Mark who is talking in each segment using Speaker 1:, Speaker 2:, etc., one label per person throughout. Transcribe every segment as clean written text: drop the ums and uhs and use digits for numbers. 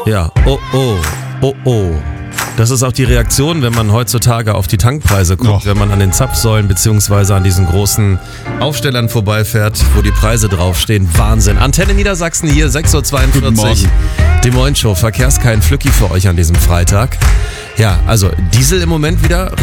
Speaker 1: Ja, oh. Das ist auch die Reaktion, wenn man heutzutage auf die Tankpreise guckt, wenn man an den Zapfsäulen bzw. an diesen großen Aufstellern vorbeifährt, wo die Preise draufstehen. Wahnsinn. Antenne Niedersachsen hier, 6.42 Uhr. Die Moin-Show, Verkehrskein Flücki für euch an diesem Freitag. Ja, also Diesel im Moment wieder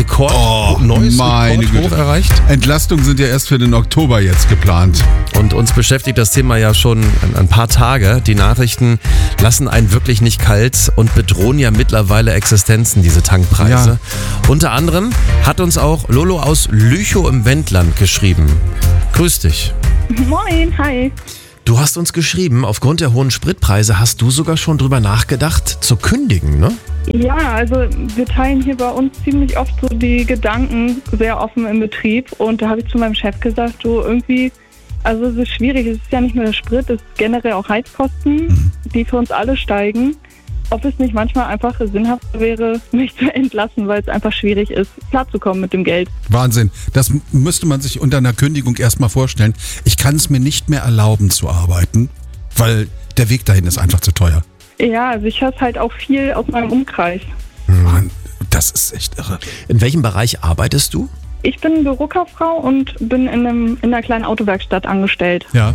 Speaker 1: neues Rekordhoch erreicht.
Speaker 2: Entlastungen sind ja erst für den Oktober jetzt geplant.
Speaker 1: Und uns beschäftigt das Thema ja schon ein paar Tage. Die Nachrichten lassen einen wirklich nicht kalt und bedrohen ja mittlerweile Existenzen, diese Tankpreise. Ja. Unter anderem hat uns auch Lolo aus Lüchow im Wendland geschrieben. Grüß dich.
Speaker 3: Moin, hi.
Speaker 1: Du hast uns geschrieben, aufgrund der hohen Spritpreise hast du sogar schon drüber nachgedacht, zu kündigen, ne?
Speaker 3: Ja, also wir teilen hier bei uns ziemlich oft so die Gedanken sehr offen im Betrieb. Und da habe ich zu meinem Chef gesagt, du irgendwie, also es ist schwierig, es ist ja nicht nur der Sprit, es ist generell auch Heizkosten, die für uns alle steigen. Ob es nicht manchmal einfach sinnhafter wäre, mich zu entlassen, weil es einfach schwierig ist, klarzukommen mit dem Geld.
Speaker 2: Wahnsinn. Das müsste man sich unter einer Kündigung erstmal vorstellen. Ich kann es mir nicht mehr erlauben zu arbeiten, weil der Weg dahin ist einfach zu teuer.
Speaker 3: Ja, also ich höre es halt auch viel aus meinem Umkreis.
Speaker 2: Mann, das ist echt irre.
Speaker 1: In welchem Bereich arbeitest du?
Speaker 3: Ich bin Bürokauffrau und bin in einer kleinen Autowerkstatt angestellt.
Speaker 2: Ja.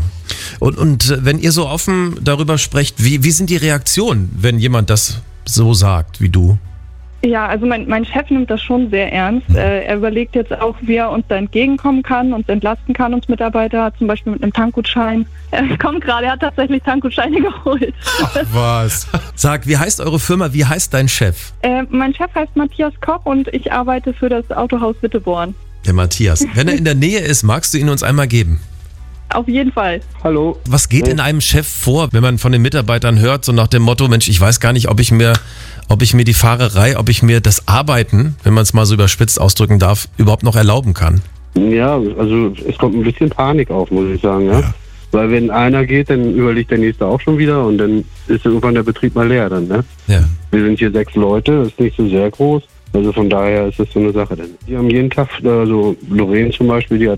Speaker 1: Und wenn ihr so offen darüber sprecht, wie sind die Reaktionen, wenn jemand das so sagt wie du?
Speaker 3: Ja, also mein Chef nimmt das schon sehr ernst. Er überlegt jetzt auch, wie er uns da entgegenkommen kann, uns entlasten kann, uns Mitarbeiter, zum Beispiel mit einem Tankgutschein. Er kommt gerade, er hat tatsächlich Tankgutscheine geholt.
Speaker 2: Ach, was?
Speaker 1: Sag, wie heißt eure Firma, wie heißt dein Chef?
Speaker 3: Mein Chef heißt Matthias Koch und ich arbeite für das Autohaus Witteborn.
Speaker 1: Der Matthias. Wenn er in der Nähe ist, magst du ihn uns einmal geben?
Speaker 3: Auf jeden Fall.
Speaker 4: Hallo.
Speaker 1: Was geht in einem Chef vor, wenn man von den Mitarbeitern hört, so nach dem Motto, Mensch, ich weiß gar nicht, ob ich mir die Fahrerei, ob ich mir das Arbeiten, wenn man es mal so überspitzt ausdrücken darf, überhaupt noch erlauben kann?
Speaker 4: Ja, also es kommt ein bisschen Panik auf, muss ich sagen, ja. Weil wenn einer geht, dann überlegt der nächste auch schon wieder und dann ist irgendwann der Betrieb mal leer dann, ne?
Speaker 1: Ja.
Speaker 4: Wir sind hier 6 Leute, das ist nicht so sehr groß. Also von daher ist das so eine Sache. Die haben jeden Tag, also Lorraine zum Beispiel, die hat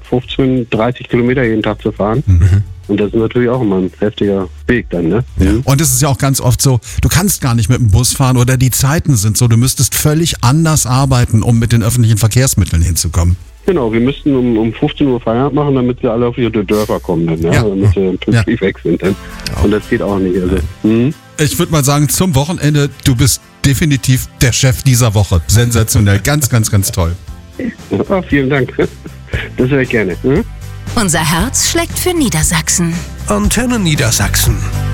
Speaker 4: 30 Kilometer jeden Tag zu fahren. Und das ist natürlich auch immer ein heftiger Weg dann, ne?
Speaker 2: Ja. Und es ist ja auch ganz oft so, du kannst gar nicht mit dem Bus fahren oder die Zeiten sind so, du müsstest völlig anders arbeiten, um mit den öffentlichen Verkehrsmitteln hinzukommen.
Speaker 4: Genau, wir müssten um 15 Uhr Feierabend machen, damit wir alle auf ihre Dörfer kommen dann, ja? Damit sie pünktlich weg sind dann. Und das geht auch nicht. Also,
Speaker 2: Ich würde mal sagen, zum Wochenende, du bist definitiv der Chef dieser Woche. Sensationell, ganz, ganz, ganz toll.
Speaker 4: Ja, vielen Dank. Das höre ich gerne.
Speaker 5: Unser Herz schlägt für Niedersachsen.
Speaker 6: Antenne Niedersachsen.